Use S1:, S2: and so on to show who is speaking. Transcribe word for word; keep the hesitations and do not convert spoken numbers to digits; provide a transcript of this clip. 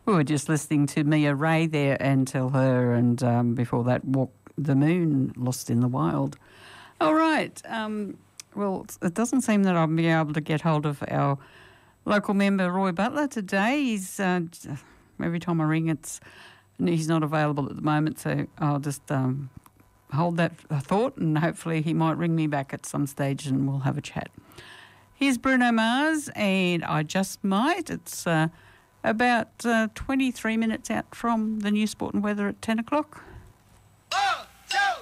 S1: We were just listening to Mia Ray there and Tell Her, and um, before that, Walk the Moon, Lost in the Wild. All right. Um, well, it doesn't seem that I'll be able to get hold of our local member, Roy Butler, today. He's uh, every time I ring, it's he's not available at the moment, so I'll just um, hold that thought, and hopefully he might ring me back at some stage and we'll have a chat. Here's Bruno Mars, and I Just Might. It's uh, about uh, twenty-three minutes out from the new Sport and Weather at ten o'clock.